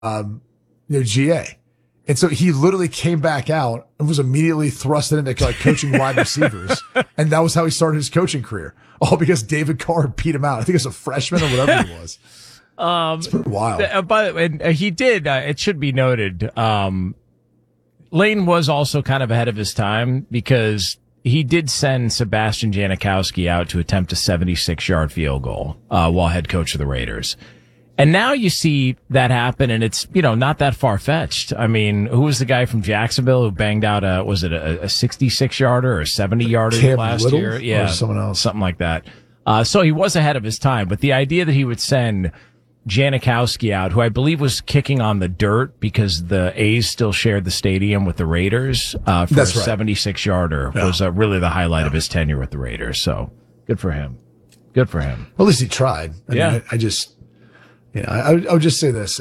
GA. And so he literally came back out and was immediately thrusted into like coaching wide receivers. And that was how he started his coaching career. All because David Carr beat him out. I think as a freshman or whatever he was. It's pretty wild. By the way, he did, it should be noted, Lane was also kind of ahead of his time because he did send Sebastian Janikowski out to attempt a 76-yard field goal while head coach of the Raiders. And now you see that happen, and it's, not that far-fetched. I mean, who was the guy from Jacksonville who banged out a 66-yarder or a 70-yarder last Little, year? Yeah, or someone else. Something like that. So he was ahead of his time, but the idea that he would send Janikowski out, who I believe was kicking on the dirt because the A's still shared the stadium with the Raiders, for a 76-yarder was really the highlight of his tenure with the Raiders. So good for him. Good for him. Well, at least he tried. I mean, I just, I would just say this.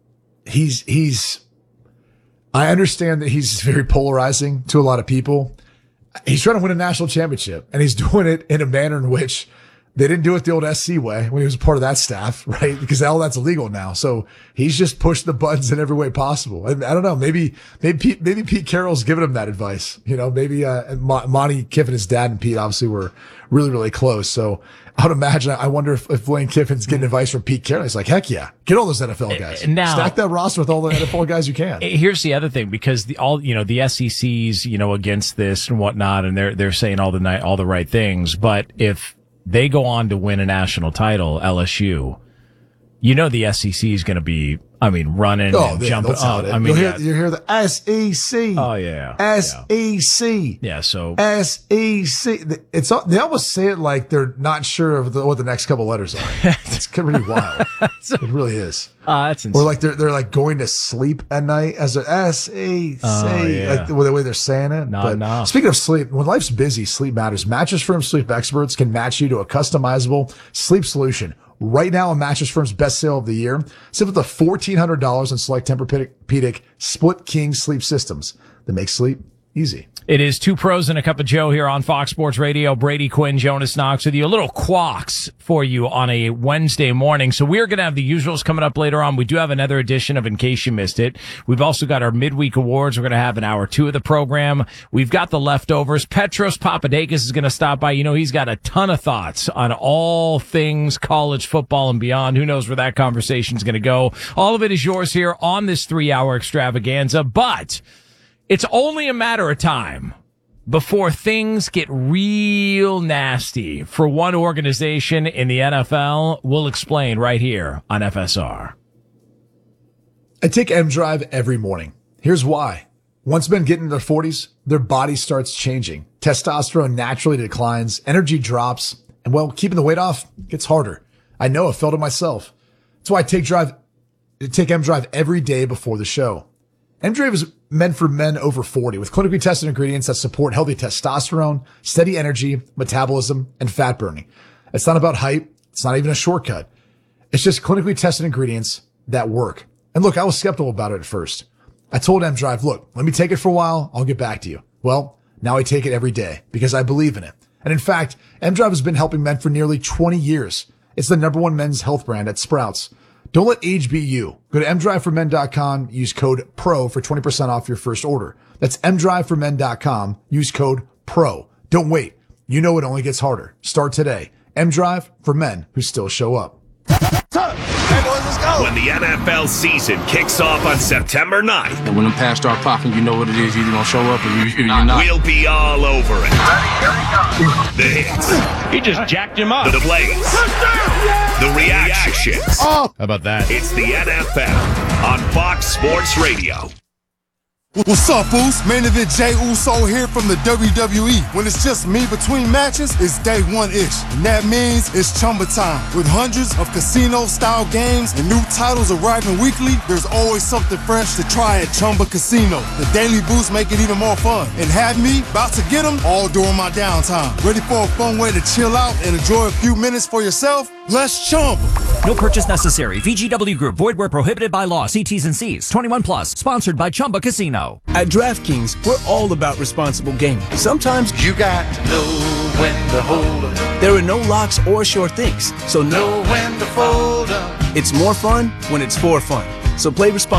I understand that he's very polarizing to a lot of people. He's trying to win a national championship, and he's doing it in a manner in which they didn't do it the old SC way when he was a part of that staff, right? Because all that's illegal now. So he's just pushed the buttons in every way possible. And I don't know, maybe Pete Carroll's giving him that advice. Maybe Monty Kiffin, his dad, and Pete obviously were really, really close. So I would imagine, I wonder if Lane Kiffin's getting advice from Pete Carroll. He's like, heck yeah, get all those NFL guys. Now, stack that roster with all the NFL guys you can. Here's the other thing, because the SEC's, against this and whatnot, and they're saying all the right things. But if they go on to win a national title, LSU, the SEC is going to be, running and jumping. You hear the SEC. Oh, yeah. SEC. Yeah, so. SEC. They almost say it like they're not sure of what the next couple letters are. It's pretty wild. It really is. That's insane. Or like they're like going to sleep at night as a SEC. Like the way they're saying it. No. Speaking of sleep, when life's busy, sleep matters. Mattress Firm Sleep Experts can match you to a customizable sleep solution. Right now, a Mattress Firm's best sale of the year. Save up to $1,400 on select Tempur-Pedic split king sleep systems that make sleep easy. It is Two Pros and a Cup of Joe here on Fox Sports Radio. Brady Quinn, Jonas Knox with you. A little quacks for you on a Wednesday morning. So we're going to have the usuals coming up later on. We do have another edition of In Case You Missed It. We've also got our midweek awards. We're going to have an hour 2 of the program. We've got the leftovers. Petros Papadakis is going to stop by. He's got a ton of thoughts on all things college football and beyond. Who knows where that conversation is going to go. All of it is yours here on this 3-hour extravaganza, but it's only a matter of time before things get real nasty for one organization in the NFL. We'll explain right here on FSR. I take M-Drive every morning. Here's why. Once men get into their 40s, their body starts changing. Testosterone naturally declines, energy drops, and keeping the weight off gets harder. I know, I felt it myself. That's why I take M-Drive every day before the show. M-Drive is meant for men over 40 with clinically tested ingredients that support healthy testosterone, steady energy, metabolism, and fat burning. It's not about hype. It's not even a shortcut. It's just clinically tested ingredients that work. And look, I was skeptical about it at first. I told M-Drive, look, let me take it for a while. I'll get back to you. Well, now I take it every day because I believe in it. And in fact, M-Drive has been helping men for nearly 20 years. It's the #1 men's health brand at Sprouts. Don't let age be you. Go to mdriveformen.com, use code PRO for 20% off your first order. That's mdriveformen.com, use code PRO. Don't wait. It only gets harder. Start today. M-Drive for men who still show up. Hey boys, let's go. When the NFL season kicks off on September 9th. And when them pads start popping, you know what it is. You're either going to show up or you're not. We'll be all over it. The hits. He just jacked him up. The plays. The reactions. How about that? It's the NFL on Fox Sports Radio. What's up, Boost? Main event Jey Uso here from the WWE. When it's just me between matches, it's day one-ish. And that means it's Chumba time. With hundreds of casino-style games and new titles arriving weekly, there's always something fresh to try at Chumba Casino. The Daily Boost make it even more fun. And have me about to get them all during my downtime. Ready for a fun way to chill out and enjoy a few minutes for yourself? Let's Chumba. No purchase necessary. VGW Group. Void where prohibited by law. See T's and C's. 21 plus. Sponsored by Chumba Casino. At DraftKings, we're all about responsible gaming. Sometimes you got to know when to hold up. There are no locks or sure things, so know when to fold up. It's more fun when it's for fun. So play responsibly.